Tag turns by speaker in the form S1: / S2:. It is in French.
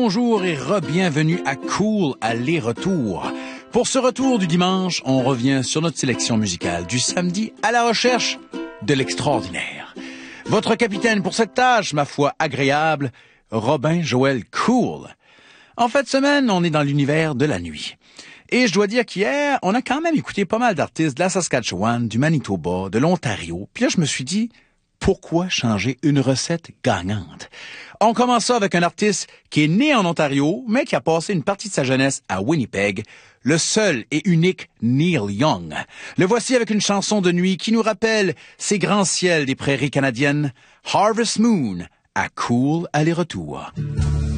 S1: bonjour et re-bienvenue à Cool aller-retour. Pour ce retour du dimanche, on revient sur notre sélection musicale du samedi à la recherche de l'extraordinaire. Votre capitaine pour cette tâche, ma foi agréable, Robin Joël Cool. En fin de semaine, on est dans l'univers de la nuit. Et je dois dire qu'hier, on a quand même écouté pas mal d'artistes de la Saskatchewan, du Manitoba, de l'Ontario. Puis là, je me suis dit, pourquoi changer une recette gagnante? On commence ça avec un artiste qui est né en Ontario, mais qui a passé une partie de sa jeunesse à Winnipeg, le seul et unique Neil Young. Le voici avec une chanson de nuit qui nous rappelle ces grands ciels des prairies canadiennes, Harvest Moon, à Cool aller-retour.